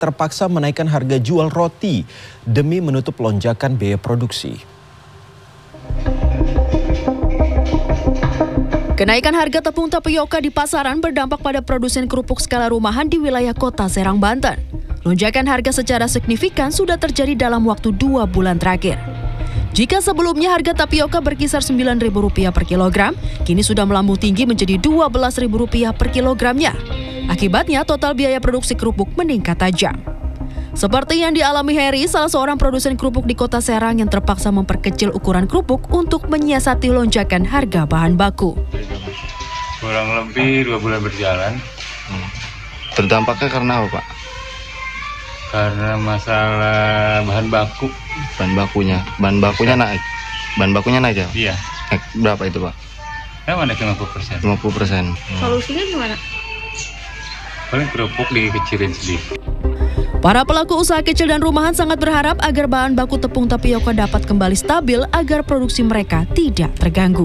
terpaksa menaikkan harga jual roti demi menutup lonjakan biaya produksi. Kenaikan harga tepung tapioka di pasaran berdampak pada produsen kerupuk skala rumahan di wilayah kota Serang, Banten. Lonjakan harga secara signifikan sudah terjadi dalam waktu 2 bulan terakhir. Jika sebelumnya harga tapioka berkisar Rp9.000 per kilogram, kini sudah melambung tinggi menjadi Rp12.000 per kilogramnya. Akibatnya total biaya produksi kerupuk meningkat tajam. Seperti yang dialami Heri, salah seorang produsen kerupuk di kota Serang yang terpaksa memperkecil ukuran kerupuk untuk menyiasati lonjakan harga bahan baku. Kurang lebih 2 bulan berjalan. Terdampaknya karena apa, Pak? Karena masalah bahan baku. Bahan bakunya naik. Bahan bakunya naik ya? Iya. Naik berapa itu, Pak? Naik 50%. 50%. Solusinya gimana? Paling kerupuk dikecilin sedikit. Para pelaku usaha kecil dan rumahan sangat berharap agar bahan baku tepung tapioka dapat kembali stabil agar produksi mereka tidak terganggu.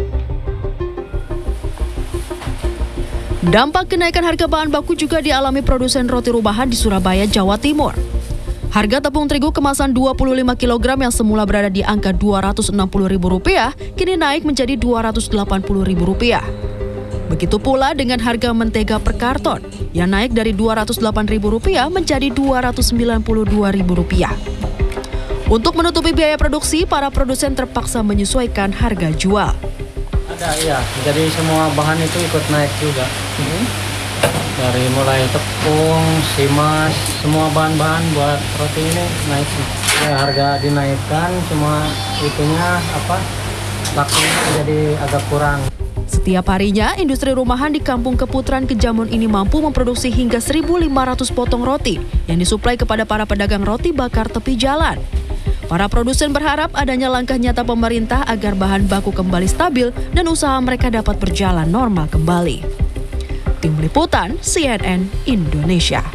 Dampak kenaikan harga bahan baku juga dialami produsen roti rumahan di Surabaya, Jawa Timur. Harga tepung terigu kemasan 25 kg yang semula berada di angka Rp260.000 kini naik menjadi Rp280.000. Begitu pula dengan harga mentega per karton yang naik dari Rp208.000 menjadi Rp292.000. Untuk menutupi biaya produksi, para produsen terpaksa menyesuaikan harga jual. Ada, iya. Jadi semua bahan itu ikut naik juga. Dari mulai tepung, simas, semua bahan-bahan buat roti ini naik. Ya, harga dinaikkan, cuma itunya lakunya jadi agak kurang. Setiap harinya, industri rumahan di Kampung Keputaran Kejamun ini mampu memproduksi hingga 1.500 potong roti yang disuplai kepada para pedagang roti bakar tepi jalan. Para produsen berharap adanya langkah nyata pemerintah agar bahan baku kembali stabil dan usaha mereka dapat berjalan normal kembali. Tim Liputan CNN Indonesia.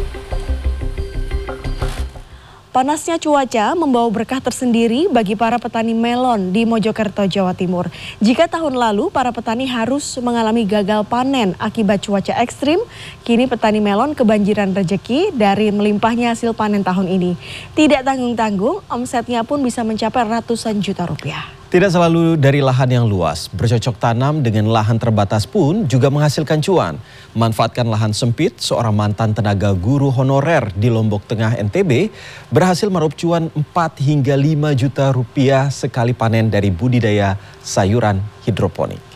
Panasnya cuaca membawa berkah tersendiri bagi para petani melon di Mojokerto, Jawa Timur. Jika tahun lalu para petani harus mengalami gagal panen akibat cuaca ekstrim, kini petani melon kebanjiran rejeki dari melimpahnya hasil panen tahun ini. Tidak tanggung-tanggung, omsetnya pun bisa mencapai ratusan juta rupiah. Tidak selalu dari lahan yang luas, bercocok tanam dengan lahan terbatas pun juga menghasilkan cuan. Manfaatkan lahan sempit, seorang mantan tenaga guru honorer di Lombok Tengah NTB berhasil meraup cuan 4 hingga 5 juta rupiah sekali panen dari budidaya sayuran hidroponik.